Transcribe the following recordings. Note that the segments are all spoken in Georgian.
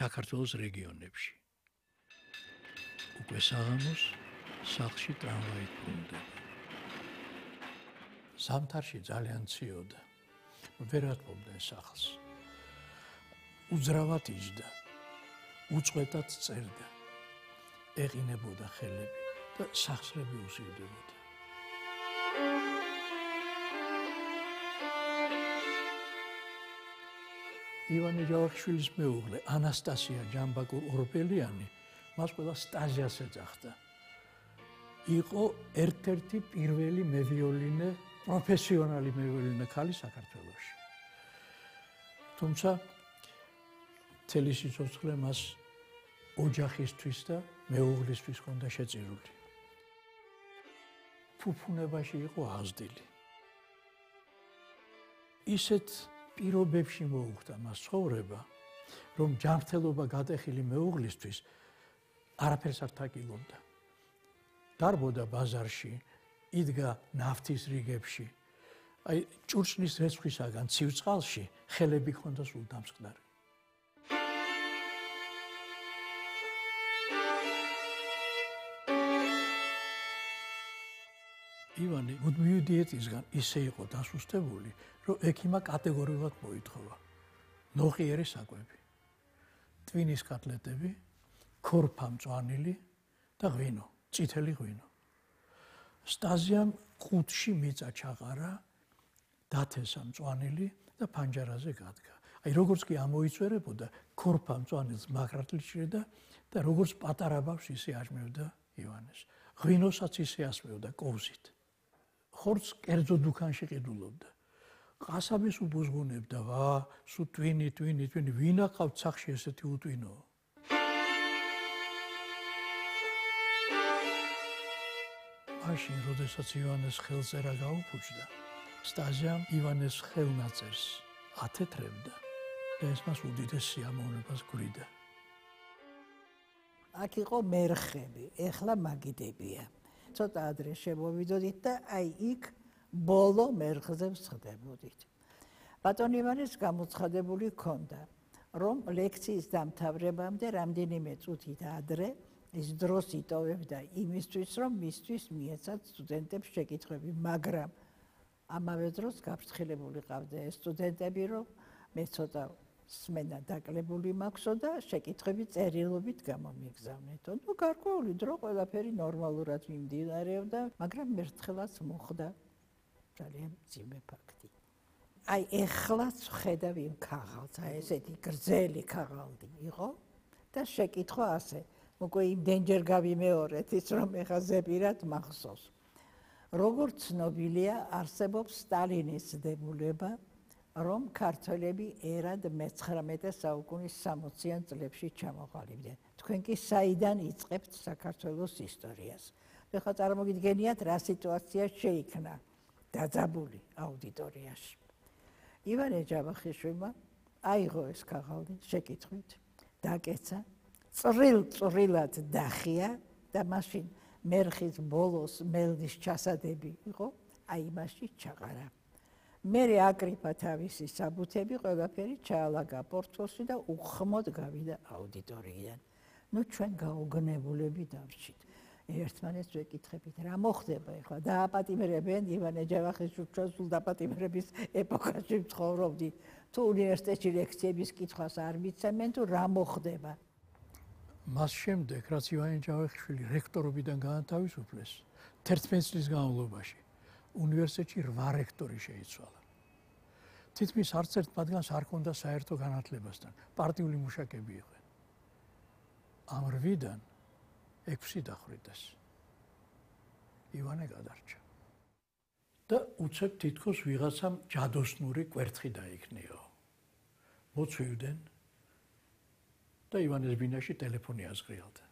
საქართველოს რეგიონებში. უკვე საღამოს სახლში ტრამვაით ბრუნდება. ზამთარში ძალიან ციოდა. ვერ ატყობდნენ სახლს. უძრავად იჯდა. უწყვეტად წერდა. ეყინებოდა ხელები და სახსრები უსიდებოდა. ივანე ჯავახიშვილის მეუღლე ანასტასია ჯამბაკურ-ორბელიანი მას ყველა სტაჟიას ეძახდა. იყო ერთ-ერთი პირველი მევიოლინე, პროფესიონალი მევიოლინე ქალი საქართველოში. თუმცა მთელი სიცოცხლე მას ოჯახისთვის და მეუღლისთვის ჰქონდა შეწირული. ფუფუნებაში იყო აღზრდილი. ისეთ პირობებში მოუხდა მას ცხოვრება, რომ ჯანმრთელობა გატეხილი მეუღლისთვის არაფერს არ თაკილობდა. დარბოდა ბაზარში, იდგა ნავთის რიგებში. აი ჭურჭლის რეცხვისაგან ცივ წყალში ხელები ჰქონდა სულ დამსკნარი. ივანე მუდმივი დიეტისგან ისე იყო დასუსტებული, რომ ექიმმა კატეგორიულად მოითხოვა ნოყიერი საკვები, ტვინის კატლეტები, ქორფა მწვანილი და ღვინო, წითელი ღვინო. სტაზიამ ყუთში მიწა ჩაყარა, დათესა მწვანილი და ფანჯარაზე გადგა. აი როგორც კი ამოიწვერებოდა, ქორფა მწვანილს მაგრად ლიჭრიდა და როგორც პატარა ბავშვს ისე აჯმევდა ივანეს. ღვინოსაც ისე ასმევდა კოვზით. ხორცს კერძო დუქანში ყიდულობდა. ყასაბის უბუზღუნებდა, ვა, სულ ტვინი, ვინ აყავთ სახლში ესეთი უტვინო? მაშინ, როდესაც ივანეს ხელწერა გაუფუჭდა, სტაზიამ ივანეს ხელნაწერს ათეთრებდა და ეს მას უდიდეს სიამოვნებას გვրიდა. აქ იყო მერხები, ეხლა მაგიდებია. ცოტა ადრე შემოვიდოდით და აი იქ ბოლო მერხზე ვსხდებოდით. ბატონ ივანეს გამოცხადებული ჰქონდა, რომ ლექციის დამთავრებამდე რამდენიმე წუთით ადრე ის დროს იტოვებდა იმისთვის, რომ მისთვის მიეცათ სტუდენტებს შეკითხვები, მაგრამ ამავე დროს გაფრთხილებული ყავდა ეს სტუდენტები, რომ მე ცოტა სმენა დაკლებული მაქვსო და შეკითხვები წერილობით გამომიგზავნეთო. ნუ გარკვეული დრო ყველაფერი ნორმალურად მიმდინარეობდა, მაგრამ მერთხელაც მოხდა ძალიან მძიმე ფაქტი. აი ეხლაც ხედავ იმ ქაღალდს, აი ესეთი გრძელი ქაღალდი იყო და შეკითხვა ასე, უკვე იმდენჯერ გავიმეორეთ ის, რომ ეხა ზეპირად მახსოვს. როგორც ცნობილია, არსებობს სტალინის დებულება, რომ ქართველები ერად მე-19 საუკუნის 60-იან წლებში ჩამოყალიბდნენ. თქვენ კი საიდან იწყებთ საქართველოს ისტორიას? ეხლა წარმოგიდგენიათ, რა სიტუაცია შეიქმნა დაძაბული აუდიტორიაში. ივანე ჯავახიშვილმა აიღო ეს ქაღალდი შეკითხვით, დაკეცა, წრილ-წრილად დახია და მაშინ მერხის ბოლოს მელნის ჩასადები იყო, აი იმაში ჩაყარა. მერე აკრიფა თავისი საბუთები, ყველაფერი ჩაალაგა პორტფელში და უხმოდ გავიდა აუდიტორიიდან. ნუ ჩვენ გაუგნებულები დავრჩით. ერთმანეთს ვეკითხებით, რა მოხდება ეხლა? დააპატიმრებენ ივანე ჯავახიშვილს, ჩვენ სულ დაპატიმრების ეპოქაში ვცხოვრობდით. თუ უნივერსიტეტში ლექციების კითხვას არ მიცემენ, თუ რა მოხდება? მას შემდეგ, რაც ივანე ჯავახიშვილი რექტორობიდან გაათავისუფლეს, 11 წლის განმავლობაში უნივერსიტეტში 8 რექტორი შეიცვალა. თითქმის არც ერთ მათგანს არ ჰქონდა საერთო განათლებასთან, პარტიული მუშაკები იყვნენ. ამ 8-დან 6 დახვრიტეს. ივანე გადარჩა. და უცებ თითქოს ვიღაცამ ჯადოსნური კვერთხი დაიქნიო. მოწვივდნენ და ივანეს ბინაში ტელეფონი აზღრიალდა.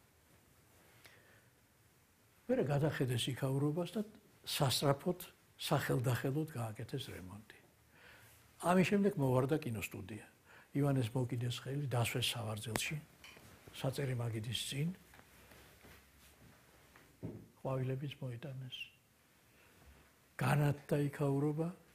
მერე გადახედეს იქაურობას და სასწრაფოდ, სახელდახელოდ გააკეთეს რემონტი. ამის შემდეგ მოვარდა კინოსტუდია. ივანეს მოკიდეს ხელი, დასვეს სავარძელში, საწერი მაგიდის წინ. ყვავილებიც მოიტანეს. განათდა იქაურობა